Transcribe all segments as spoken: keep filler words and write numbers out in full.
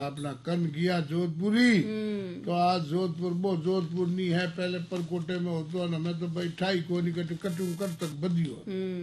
अपना कन गया जोधपुरी। तो आज जोधपुर वो जोधपुर नहीं है, पहले परकोटे में होतो न मैं तो भाई ठाई को नहीं कट कटू कर तक बदियो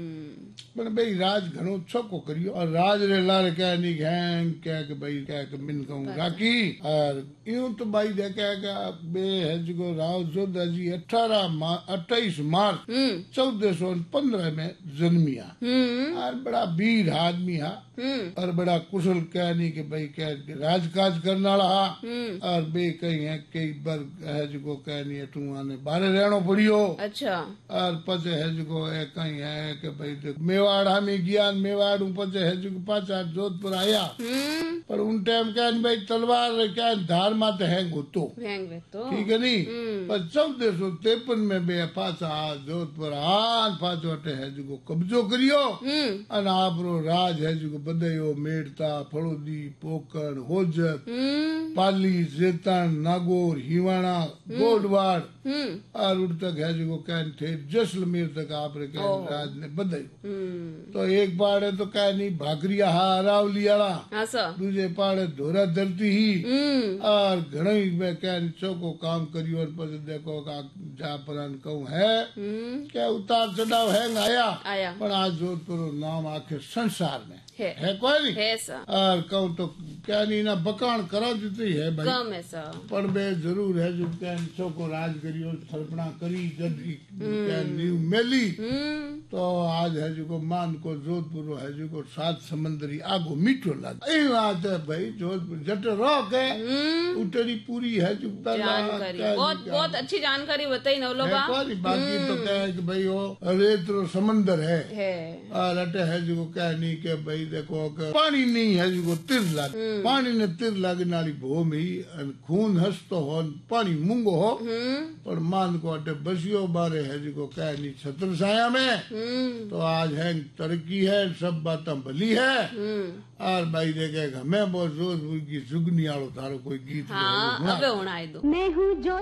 पर भाई राज घणो छोको करियो और राज रे लारे कह नहीं गैंग कह के भाई कह के मिन कहूँ राखी और यूं तो भाई देखा बे है जो राव जोधा जी अठारह अट्ठाईस मार्च चौदह सौ पंद्रह में जन्मिया और बड़ा वीर आदमी हा और बड़ा कुशल कह नहीं के भाई कह राजकाज करने वाला और बे कहीं है कई बार है जो कह नहीं है तू आने बाहर रहना पड़ियो। अच्छा और पचे है जो है कहीं है कि भाई मेवाड़ हमें ज्ञान मेवाड़ पचे है जो पाचा जोधपुर आया पर उन टाइम क्या भाई तलवार क्या धार माते हैंग होतो ठीक है नहीं पर चौदह सौ तिरपन में बे पाचा जोधपुर आन पाचोटे है जो कब्जो करियो और आप राज है जो बदयो मेड़ता फड़ोदी पोकड़ होजत पाली जेतन नागौर हिवाणा गोडवाड़ और उड़ तक है जो कहन थे जैसलमेर तक आप राज ने बदयो। तो एक पाड़े तो कह नहीं भाकरिया हा अरावली वाला दूजे पाड़े धोरा धरती ही और घणे में कह चौको काम करियो और पस देखो जा पर कहूँ है क्या उतार चढ़ाव है आया, आया। पर आज जोधपुर नाम आखिर संसार में है, है कोई नहीं है सा। और कहूँ तो क्या नहीं ना बकान करा देती है भाई कम है सा। पर बे जरूर है जो क्या चौको राज करियो थरपना करी जब न्यू मेली तो आज है जो मान को जोधपुर है जो सात समंदरी आगो मीठो लगे बात है भाई जोधपुर जट रॉक है उतरी पूरी है जो जानकारी बहुत बहुत अच्छी जानकारी बताई नवलोबा। बाकी तो क्या है कि भाई वो रेत समंदर है, है। और अटे है जो क्या नहीं के भाई देखो पानी नहीं है जो तिर लग पानी ने तिर लगने वाली भूमि खून हंसतो हो पानी मूंगो हो पर मान को अटे बसियो बारे है जो क्या नहीं छत्र छाया में तो आज है तरक्की है सब बात भली है और भाई देखे हमें बहुत जोधपुर की जुगनी आलो तारो कोई गीत हाँ, अब होना है दो। मैं हूँ जो